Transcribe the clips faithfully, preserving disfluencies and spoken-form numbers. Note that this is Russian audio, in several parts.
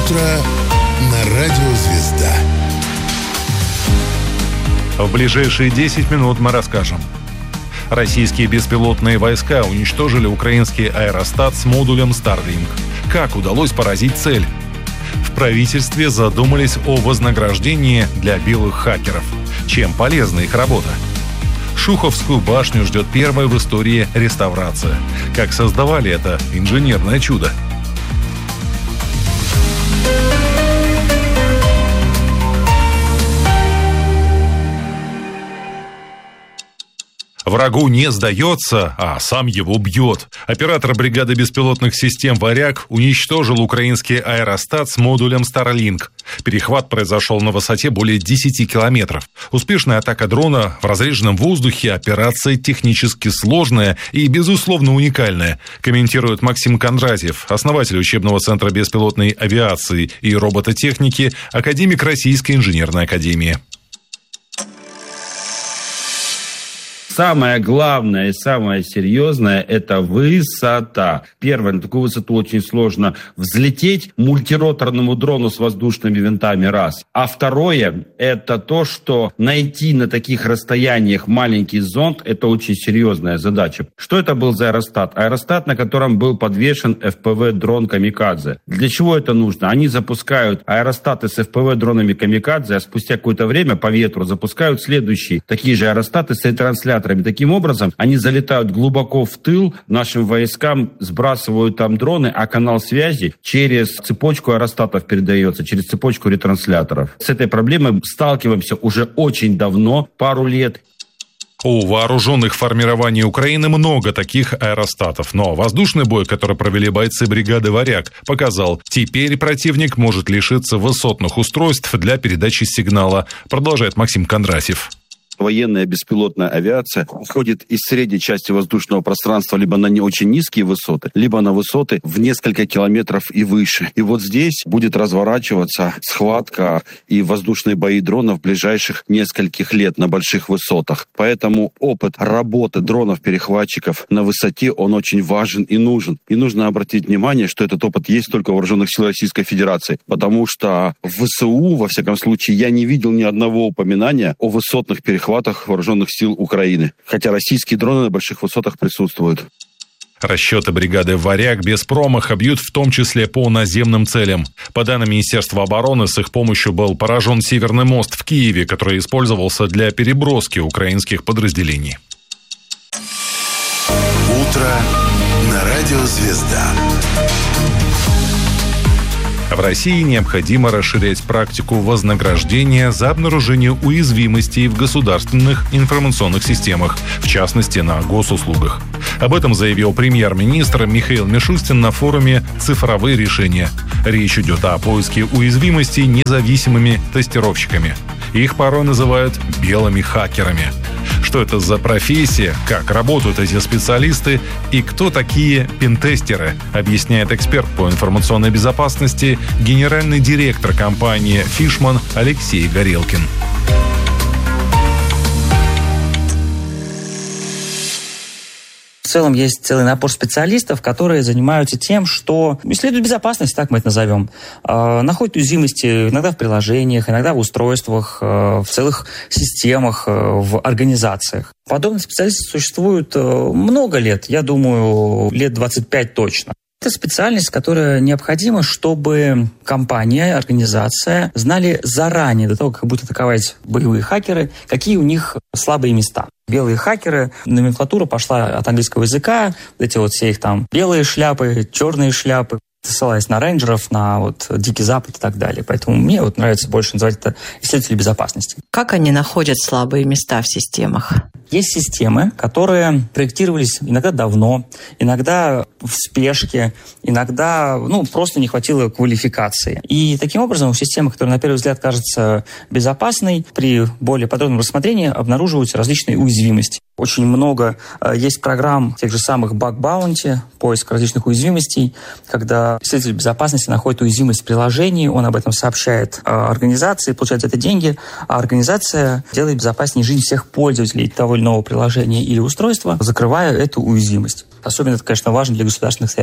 Утро на радио «Звезда». В ближайшие десять минут мы расскажем. Российские беспилотные войска уничтожили украинский аэростат с модулем Starlink. Как удалось поразить цель? В правительстве задумались о вознаграждении для белых хакеров. Чем полезна их работа? Шуховскую башню ждет первая в истории реставрация. Как создавали это инженерное чудо? Врагу не сдается, а сам его бьет. Оператор бригады беспилотных систем «Варяг» уничтожил украинский аэростат с модулем Starlink. Перехват произошел на высоте более десяти километров. Успешная атака дрона в разреженном воздухе – операция технически сложная и, безусловно, уникальная, комментирует Максим Кондратьев, основатель учебного центра беспилотной авиации и робототехники, академик Российской инженерной академии. Самое главное и самое серьезное – это высота. Первое, на такую высоту очень сложно взлететь мультироторному дрону с воздушными винтами, раз. А второе – это то, что найти на таких расстояниях маленький зонд – это очень серьезная задача. Что это был за аэростат? Аэростат, на котором был подвешен эф пи ви-дрон «Камикадзе». Для чего это нужно? Они запускают аэростаты с эф пи ви-дронами «Камикадзе», а спустя какое-то время по ветру запускают следующие такие же аэростаты с ретрансляторами. Таким образом, они залетают глубоко в тыл нашим войскам, сбрасывают там дроны, а канал связи через цепочку аэростатов передается, через цепочку ретрансляторов. С этой проблемой сталкиваемся уже очень давно, пару лет. У вооруженных формирований Украины много таких аэростатов, но воздушный бой, который провели бойцы бригады «Варяг», показал, теперь противник может лишиться высотных устройств для передачи сигнала, продолжает Максим Кондратьев. Военная беспилотная авиация уходит из средней части воздушного пространства либо на не очень низкие высоты, либо на высоты в несколько километров и выше. И вот здесь будет разворачиваться схватка и воздушные бои дронов ближайших нескольких лет на больших высотах. Поэтому опыт работы дронов-перехватчиков на высоте, он очень важен и нужен. И нужно обратить внимание, что этот опыт есть только в Вооруженных сил Российской Федерации, потому что в ВСУ, во всяком случае, я не видел ни одного упоминания о высотных перехватах Вооруженных сил Украины, хотя российские дроны на больших высотах присутствуют. Расчеты бригады «Варяг» без промаха бьют в том числе по наземным целям. По данным Министерства обороны, с их помощью был поражен Северный мост в Киеве, который использовался для переброски украинских подразделений. Утро на радио «Звезда». В России необходимо расширять практику вознаграждения за обнаружение уязвимостей в государственных информационных системах, в частности, на госуслугах. Об этом заявил премьер-министр Михаил Мишустин на форуме «Цифровые решения». Речь идет о поиске уязвимостей независимыми тестировщиками. Их порой называют белыми хакерами. Что это за профессия, как работают эти специалисты и кто такие пентестеры, объясняет эксперт по информационной безопасности, генеральный директор компании «Фишман» Алексей Горелкин. В целом есть целый набор специалистов, которые занимаются тем, что исследуют безопасность, так мы это назовем, э, находят уязвимости иногда в приложениях, иногда в устройствах, э, в целых системах, э, в организациях. Подобных специалистов существует э, много лет, я думаю, лет двадцать пять точно. Это специальность, которая необходима, чтобы компания, организация знали заранее, до того, как будут атаковать боевые хакеры, какие у них слабые места. Белые хакеры, номенклатура пошла от английского языка, вот эти вот все их там белые шляпы, черные шляпы, ссылаясь на рейнджеров, на вот Дикий Запад и так далее. Поэтому мне вот нравится больше называть это исследователи безопасности. Как они находят слабые места в системах? Есть системы, которые проектировались иногда давно, иногда в спешке, иногда ну, просто не хватило квалификации. И таким образом в системах, которые на первый взгляд кажутся безопасной, при более подробном рассмотрении обнаруживаются различные уязвимости. Очень много э, есть программ тех же самых Bug Bounty, поиск различных уязвимостей, когда исследователь безопасности находит уязвимость в приложении, он об этом сообщает э, организации, получает за это деньги, а организация делает безопаснее жизнь всех пользователей того или иного приложения или устройства, закрывая эту уязвимость. Особенно это, конечно, важно для государственных сервисов.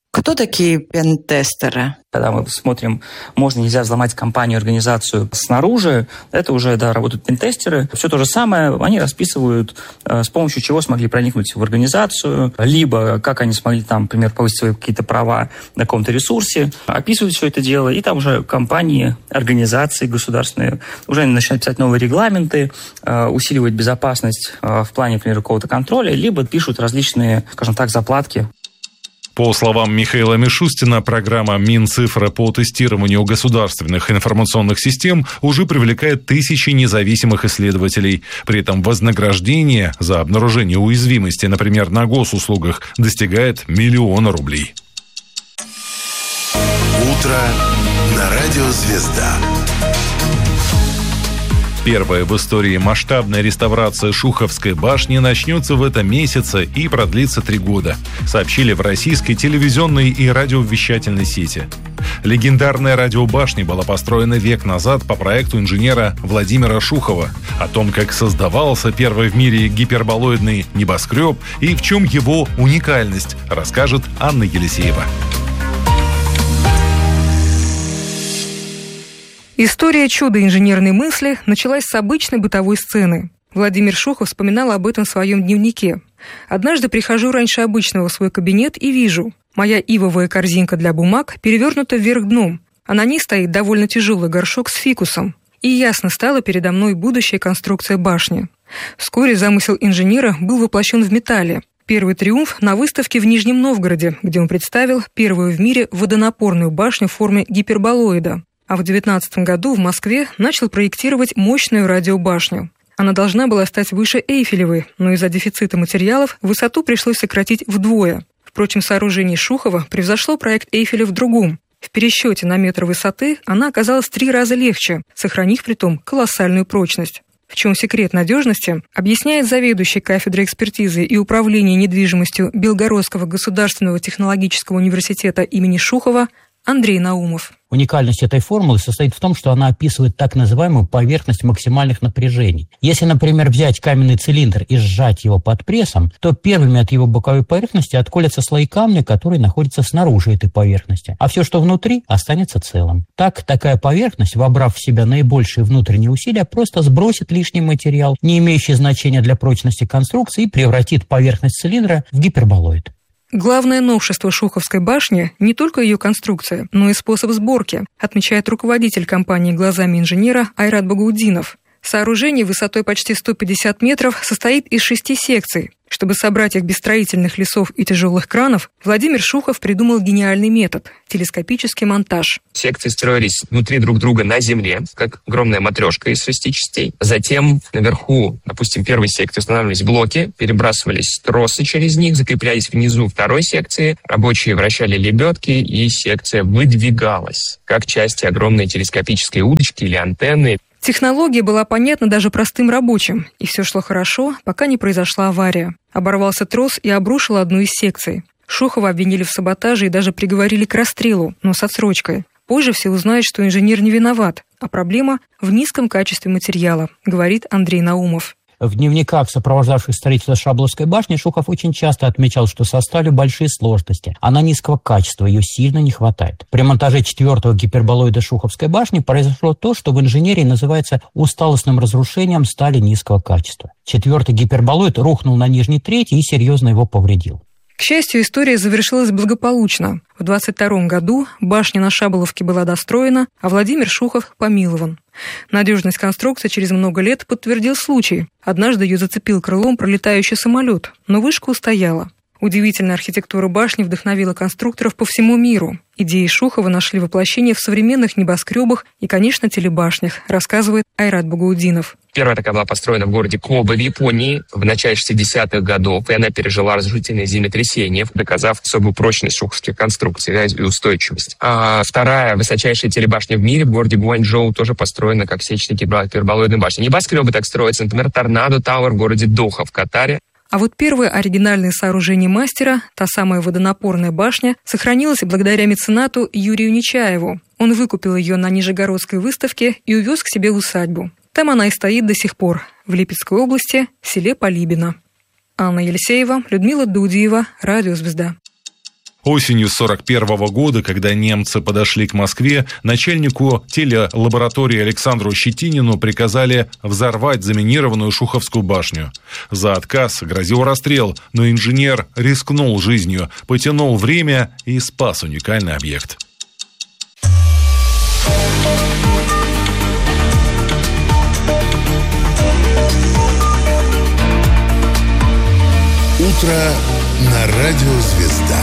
Кто такие пентестеры? Когда мы смотрим, можно, нельзя взломать компанию, организацию снаружи, это уже, да, работают пентестеры. Все то же самое, они расписывают, с помощью чего смогли проникнуть в организацию, либо как они смогли там, например, повысить свои какие-то права на каком-то ресурсе, описывают все это дело, и там уже компании, организации государственные уже начинают писать новые регламенты, усиливать безопасность в плане, например, какого-то контроля, либо пишут различные, скажем так, заплатки. По словам Михаила Мишустина, программа Минцифры по тестированию государственных информационных систем уже привлекает тысячи независимых исследователей. При этом вознаграждение за обнаружение уязвимости, например, на госуслугах, достигает миллиона рублей. Утро на радио «Звезда». Первая в истории масштабная реставрация Шуховской башни начнется в этом месяце и продлится три года, сообщили в российской телевизионной и радиовещательной сети. Легендарная радиобашня была построена век назад по проекту инженера Владимира Шухова. О том, как создавался первый в мире гиперболоидный небоскреб и в чем его уникальность, расскажет Анна Елисеева. История чуда инженерной мысли началась с обычной бытовой сцены. Владимир Шухов вспоминал об этом в своем дневнике. «Однажды прихожу раньше обычного в свой кабинет и вижу, моя ивовая корзинка для бумаг перевернута вверх дном, а на ней стоит довольно тяжелый горшок с фикусом. И ясно стало передо мной будущая конструкция башни. Вскоре замысел инженера был воплощен в металле. Первый триумф на выставке в Нижнем Новгороде, где он представил первую в мире водонапорную башню в форме гиперболоида. А в девятнадцатом году в Москве начал проектировать мощную радиобашню. Она должна была стать выше Эйфелевой, но из-за дефицита материалов высоту пришлось сократить вдвое. Впрочем, сооружение Шухова превзошло проект Эйфеля в другом. В пересчете на метр высоты она оказалась в три раза легче, сохранив притом колоссальную прочность. В чем секрет надежности, объясняет заведующий кафедрой экспертизы и управления недвижимостью Белгородского государственного технологического университета имени Шухова Андрей Наумов. Уникальность этой формулы состоит в том, что она описывает так называемую поверхность максимальных напряжений. Если, например, взять каменный цилиндр и сжать его под прессом, то первыми от его боковой поверхности отколятся слои камня, которые находятся снаружи этой поверхности, а все, что внутри, останется целым. Так, такая поверхность, вобрав в себя наибольшие внутренние усилия, просто сбросит лишний материал, не имеющий значения для прочности конструкции, и превратит поверхность цилиндра в гиперболоид. Главное новшество Шуховской башни – не только ее конструкция, но и способ сборки, отмечает руководитель компании «Глазами инженера» Айрат Багаудинов. Сооружение высотой почти сто пятьдесят метров состоит из шести секций. Чтобы собрать их без строительных лесов и тяжелых кранов, Владимир Шухов придумал гениальный метод – телескопический монтаж. Секции строились внутри друг друга на земле, как огромная матрешка из шести частей. Затем наверху, допустим, первой секции устанавливались блоки, перебрасывались тросы через них, закреплялись внизу второй секции, рабочие вращали лебедки, и секция выдвигалась, как части огромной телескопической удочки или антенны. Технология была понятна даже простым рабочим, и все шло хорошо, пока не произошла авария. Оборвался трос и обрушил одну из секций. Шухова обвинили в саботаже и даже приговорили к расстрелу, но с отсрочкой. Позже все узнают, что инженер не виноват, а проблема в низком качестве материала, говорит Андрей Наумов. В дневниках, сопровождавших строительство Шабловской башни, Шухов очень часто отмечал, что со сталью большие сложности. Она низкого качества, ее сильно не хватает. При монтаже четвертого гиперболоида Шуховской башни произошло то, что в инженерии называется усталостным разрушением стали низкого качества. Четвертый гиперболоид рухнул на нижний третий и серьезно его повредил. К счастью, история завершилась благополучно. В двадцать втором году башня на Шаболовке была достроена, а Владимир Шухов помилован. Надежность конструкции через много лет подтвердил случай. Однажды ее зацепил крылом пролетающий самолет, но вышка устояла. Удивительная архитектура башни вдохновила конструкторов по всему миру. Идеи Шухова нашли воплощение в современных небоскребах и, конечно, телебашнях, рассказывает Айрат Багаудинов. Первая такая была построена в городе Коба в Японии в начале шестидесятых годов, и она пережила разрушительное землетрясение, доказав особую прочность шуховских конструкций и устойчивость. А вторая высочайшая телебашня в мире в городе Гуанчжоу тоже построена как сечная гиперболоидная башня. Небоскребы так строятся, например, Торнадо Тауэр в городе Доха в Катаре. А вот первое оригинальное сооружение мастера, та самая водонапорная башня, сохранилась благодаря меценату Юрию Нечаеву. Он выкупил ее на Нижегородской выставке и увез к себе в усадьбу. Там она и стоит до сих пор, в Липецкой области, в селе Полибино. Анна Елисеева, Людмила Дудиева, Радио «Звезда». Осенью сорок первого года, когда немцы подошли к Москве, начальнику телелаборатории Александру Щетинину приказали взорвать заминированную Шуховскую башню. За отказ грозил расстрел, но инженер рискнул жизнью, потянул время и спас уникальный объект. Утро на радио «Звезда».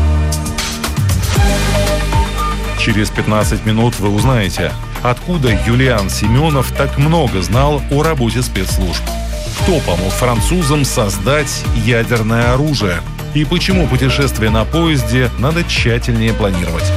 Через пятнадцать минут вы узнаете, откуда Юлиан Семенов так много знал о работе спецслужб, кто помог французам создать ядерное оружие и почему путешествие на поезде надо тщательнее планировать.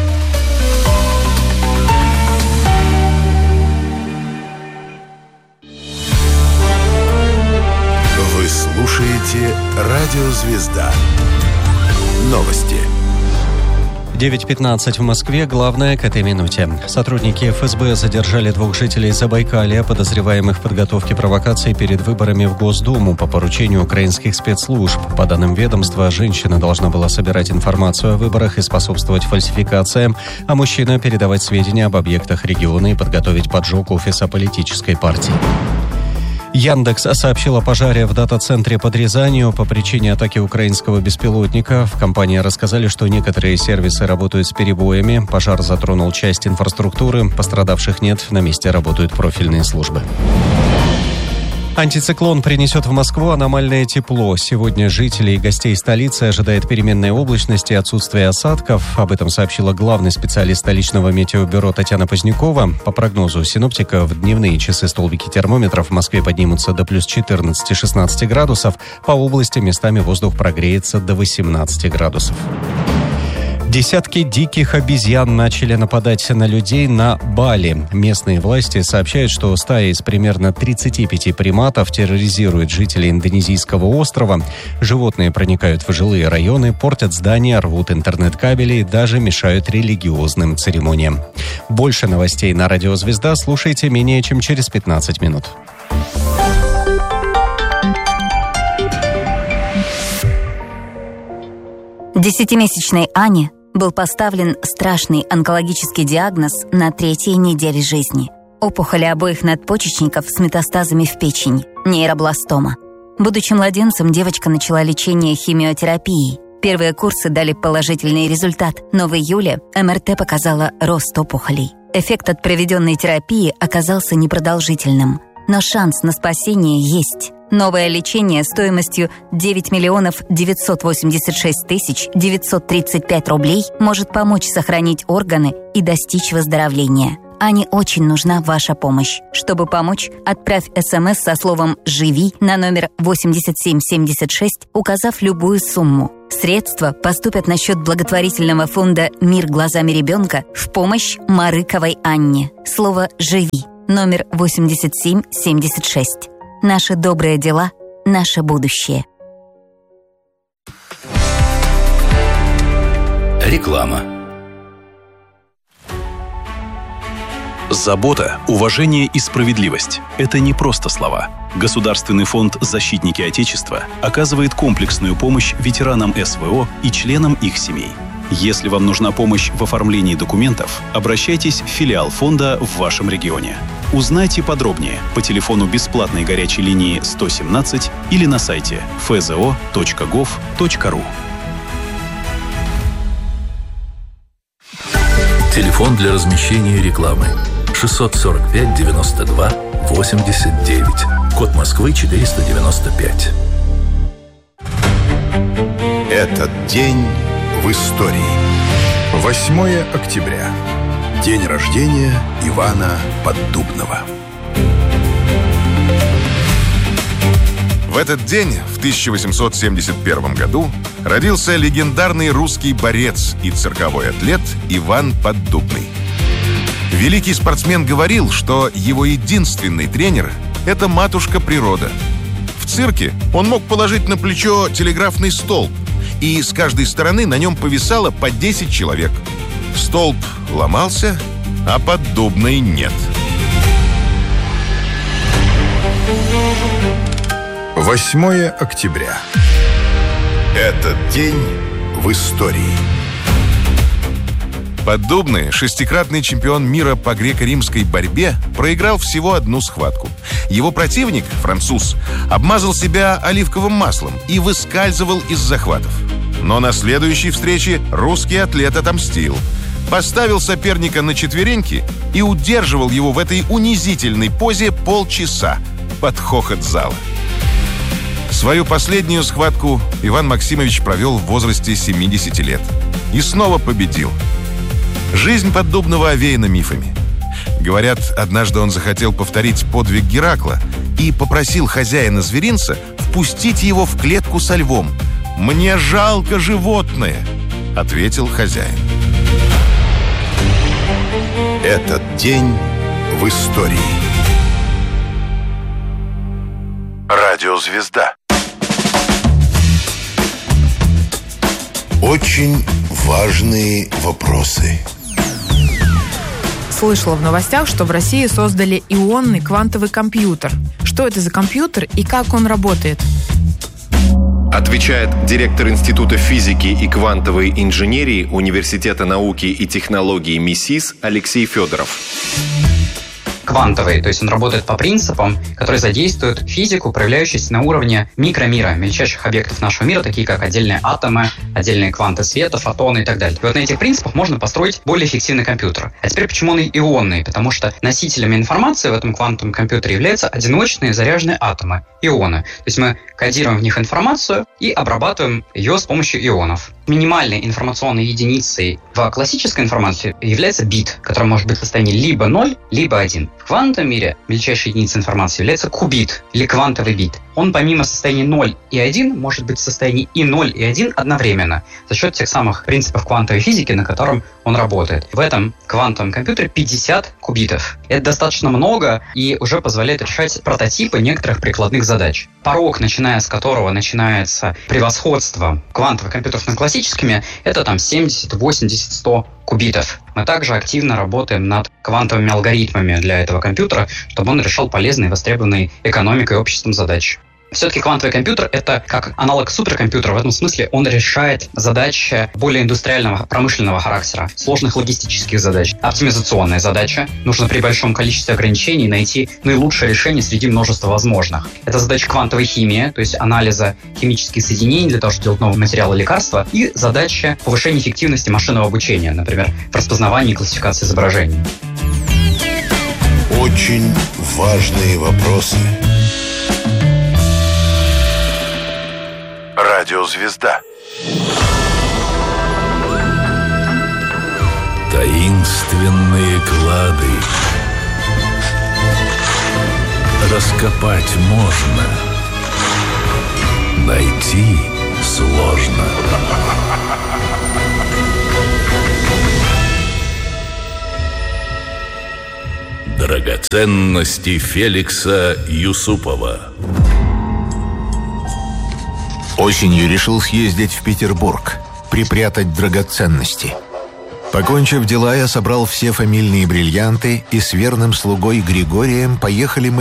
Вы слушаете радио «Звезда». Новости. девять пятнадцать в Москве. Главное к этой минуте. Сотрудники эф эс бэ задержали двух жителей Забайкалья, подозреваемых в подготовке провокаций перед выборами в Госдуму по поручению украинских спецслужб. По данным ведомства, женщина должна была собирать информацию о выборах и способствовать фальсификациям, а мужчина передавать сведения об объектах региона и подготовить поджог офиса политической партии. Яндекс сообщил о пожаре в дата-центре под Рязанью по причине атаки украинского беспилотника. В компании рассказали, что некоторые сервисы работают с перебоями. Пожар затронул часть инфраструктуры. Пострадавших нет. На месте работают профильные службы. Антициклон принесет в Москву аномальное тепло. Сегодня жителей и гостей столицы ожидает переменная облачность и отсутствие осадков. Об этом сообщила главный специалист столичного метеобюро Татьяна Позднякова. По прогнозу синоптиков, в дневные часы столбики термометров в Москве поднимутся до плюс четырнадцать-шестнадцать градусов. По области местами воздух прогреется до восемнадцать градусов. Десятки диких обезьян начали нападать на людей на Бали. Местные власти сообщают, что стая из примерно тридцати пяти приматов терроризирует жителей индонезийского острова. Животные проникают в жилые районы, портят здания, рвут интернет-кабели и даже мешают религиозным церемониям. Больше новостей на радио «Звезда» слушайте менее чем через пятнадцать минут. Десятимесячной Ане был поставлен страшный онкологический диагноз на третьей неделе жизни. Опухоли обоих надпочечников с метастазами в печени, нейробластома. Будучи младенцем, девочка начала лечение химиотерапией. Первые курсы дали положительный результат, но в июле эм эр тэ показала рост опухолей. Эффект от проведенной терапии оказался непродолжительным, но шанс на спасение есть. Новое лечение стоимостью девять миллионов девятьсот восемьдесят шесть тысяч девятьсот тридцать пять рублей может помочь сохранить органы и достичь выздоровления. Ане очень нужна ваша помощь. Чтобы помочь, отправь эс эм эс со словом «Живи» на номер восемьдесят семь семьдесят шесть, указав любую сумму. Средства поступят на счет благотворительного фонда «Мир глазами ребенка» в помощь Марыковой Анне. Слово «Живи» номер восемьдесят семь семьдесят шесть. Наши добрые дела – наше будущее. Реклама. Забота, уважение и справедливость – это не просто слова. Государственный фонд «Защитники Отечества» оказывает комплексную помощь ветеранам эс вэ о и членам их семей. Если вам нужна помощь в оформлении документов, обращайтесь в филиал фонда в вашем регионе. Узнайте подробнее по телефону бесплатной горячей линии сто семнадцать или на сайте эф зэ о точка гов точка ру. Телефон для размещения рекламы шестьсот сорок пять девяносто два восемьдесят девять. Код Москвы четыреста девяносто пять. Этот день в истории. восьмое октября. День рождения Ивана Поддубного. В этот день, в тысяча восемьсот семьдесят первом году, родился легендарный русский борец и цирковой атлет Иван Поддубный. Великий спортсмен говорил, что его единственный тренер – это матушка природа. В цирке он мог положить на плечо телеграфный столб, и с каждой стороны на нем повисало по десять человек. Столб ломался, а Поддубный нет. восьмое октября. Этот день в истории. Поддубный, шестикратный чемпион мира по греко-римской борьбе, проиграл всего одну схватку. Его противник, француз, обмазал себя оливковым маслом и выскальзывал из захватов. Но на следующей встрече русский атлет отомстил. Поставил соперника на четвереньки и удерживал его в этой унизительной позе полчаса под хохот зала. Свою последнюю схватку Иван Максимович провел в возрасте семидесяти лет. И снова победил. Жизнь Поддубного овеяна мифами. Говорят, однажды он захотел повторить подвиг Геракла и попросил хозяина зверинца впустить его в клетку со львом. «Мне жалко животное», — ответил хозяин. Этот день в истории. Радиозвезда. Очень важные вопросы. Слышала в новостях, что в России создали ионный квантовый компьютер. Что это за компьютер и как он работает? Отвечает директор Института физики и квантовой инженерии Университета науки и технологий МИСИС Алексей Федоров. Квантовый, то есть он работает по принципам, которые задействуют физику, проявляющуюся на уровне микромира, мельчайших объектов нашего мира, такие как отдельные атомы, отдельные кванты света, фотоны и так далее. И вот на этих принципах можно построить более эффективный компьютер. А теперь почему он ионный? Потому что носителями информации в этом квантовом компьютере являются одиночные заряженные атомы, ионы. То есть мы кодируем в них информацию и обрабатываем ее с помощью ионов. Минимальной информационной единицей в классической информации является бит, который может быть в состоянии либо ноль, либо один. В квантовом мире мельчайшей единицей информации является кубит или квантовый бит. Он помимо состояния ноль и один может быть в состоянии и ноль, и один одновременно за счет тех самых принципов квантовой физики, на котором он работает. В этом квантовом компьютере пятьдесят кубитов. Это достаточно много и уже позволяет решать прототипы некоторых прикладных задач. Порог, начиная с которого начинается превосходство квантовых компьютеров над классическими, это там семьдесят, восемьдесят, сто кубитов. Мы также активно работаем над квантовыми алгоритмами для этого компьютера, чтобы он решал полезные, востребованные экономикой и обществом задачи. Все-таки квантовый компьютер — это как аналог суперкомпьютера. В этом смысле он решает задачи более индустриального, промышленного характера, сложных логистических задач. Оптимизационная задача. Нужно при большом количестве ограничений найти наилучшее решение среди множества возможных. Это задача квантовой химии, то есть анализа химических соединений для того, чтобы делать новые материалы, лекарства, и задача повышения эффективности машинного обучения, например, в распознавании и классификации изображений. Очень важные вопросы. Радиозвезда. Таинственные клады. Раскопать можно. Найти сложно. Драгоценности Феликса Юсупова. Осенью решил съездить в Петербург, припрятать драгоценности. Покончив дела, я собрал все фамильные бриллианты и с верным слугой Григорием поехали мы